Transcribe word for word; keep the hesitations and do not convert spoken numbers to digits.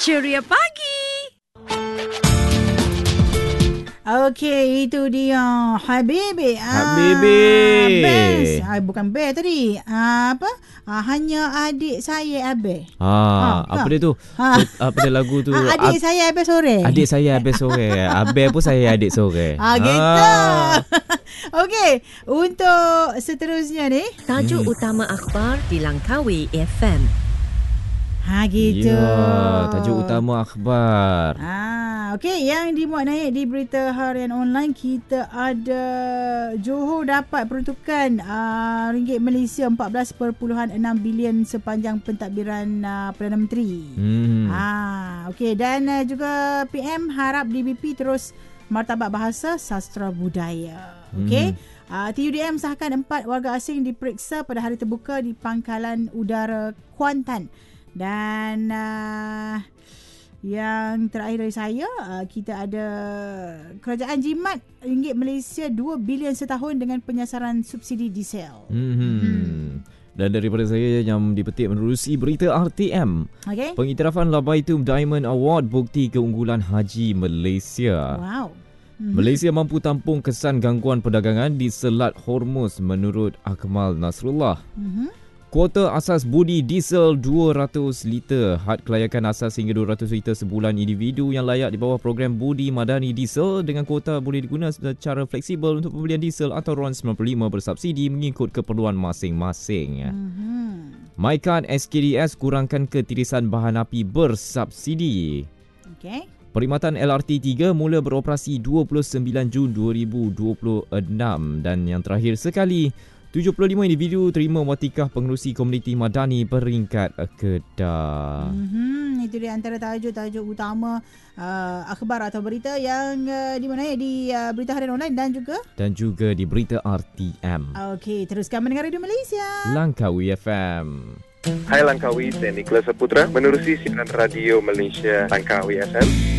Ceria Pagi. Okey, itu dia Habibi. Habibi. Ah, best. Ah, bukan best tadi. Ah, apa? Ah, hanya adik saya Abe. Ah, Ah, apa dia tu? Ha. Apa dia lagu tu? Ah, adik Ab- saya Abe sore. Adik saya Abe sore. Abe pun saya adik sore. Ah, gitu. Okey, untuk seterusnya ni. Tajuk hmm. utama akhbar di Langkawi F M. Ha, gitu. Ya, tajuk utama akhbar. Ah, okey, yang dimuat naik di Berita Harian Online, kita ada Johor dapat peruntukan uh, ringgit Malaysia empat belas perpuluhan enam bilion sepanjang pentadbiran uh, Perdana Menteri. Hmm. Ah, okey, dan uh, juga P M harap D B P terus martabat bahasa sastra budaya. Okey. Hmm. Uh, T U D M sahkan empat warga asing diperiksa pada hari terbuka di Pangkalan Udara Kuantan. Dan uh, yang terakhir dari saya, uh, kita ada kerajaan jimat ringgit Malaysia dua bilion setahun dengan penyasaran subsidi diesel. Hmm. hmm. Dan daripada saya yang dipetik menerusi berita R T M. Okay. Pengiktirafan Labaitum Diamond Award bukti keunggulan haji Malaysia. Wow. Hmm. Malaysia mampu tampung kesan gangguan perdagangan di Selat Hormuz menurut Akmal Nasrullah. Hmm. Kuota asas budi diesel dua ratus liter, had kelayakan asas hingga dua ratus liter sebulan. Individu yang layak di bawah program budi madani diesel dengan kuota boleh digunakan secara fleksibel untuk pembelian diesel atau RON sembilan puluh lima bersubsidi mengikut keperluan masing-masing. Mm-hmm. MyCard S K D S kurangkan ketirisan bahan api bersubsidi. Okay. Perkhidmatan L R T tiga mula beroperasi dua puluh sembilan Jun dua ribu dua puluh enam. Dan yang terakhir sekali, tujuh puluh lima individu terima watikah pengerusi komuniti madani peringkat Kedah. Mm-hmm. Itu dia antara tajuk-tajuk utama uh, akhbar atau berita yang uh, di mana ya, di uh, Berita Harian Online dan juga dan juga di Berita R T M. Okey, teruskan mendengar Radio Malaysia. Langkawi F M. Hai Langkawi, saya Nicholas Saputra menerusi siaran Radio Malaysia Langkawi F M.